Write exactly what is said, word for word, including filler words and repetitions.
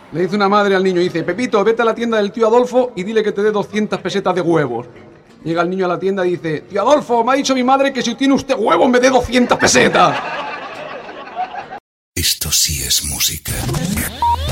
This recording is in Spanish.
Le dice una madre al niño, dice, Pepito, vete a la tienda del tío Adolfo y dile que te dé doscientas pesetas de huevos. Llega el niño a la tienda y dice, tío Adolfo, me ha dicho mi madre que si tiene usted huevos me dé doscientas pesetas. Esto sí es música.